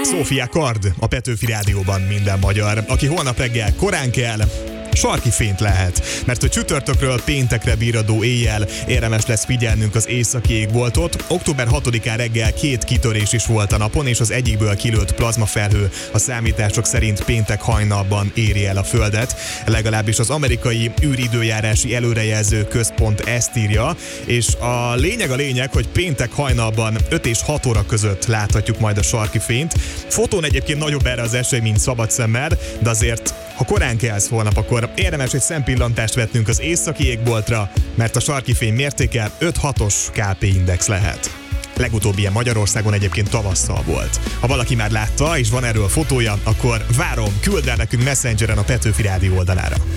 Sofia Card a Petőfi Rádióban minden magyar, aki holnap reggel korán kell, sarki fényt lehet, mert a csütörtökről péntekre virradó éjjel érdemes lesz figyelnünk az északi égboltot. Október 6-án reggel 2 kitörés is volt a napon, és az egyikből kilőtt plazmafelhő a számítások szerint péntek hajnalban éri el a Földet. Legalábbis az amerikai űridőjárási előrejelző központ ezt írja, és a lényeg, hogy péntek hajnalban 5 és 6 óra között láthatjuk majd a sarki fényt. Fotón egyébként nagyobb erre az esély, mint szabad szemmel, de azért ha korán kelsz holnap, akkor érdemes egy szempillantást vetnünk az északi égboltra, mert a sarki fény mértéke 5-6-os KP index lehet. Legutóbbi ilyen Magyarországon egyébként tavasszal volt. Ha valaki már látta, és van erről fotója, akkor várom, küld el nekünk Messengeren a Petőfi Rádió oldalára.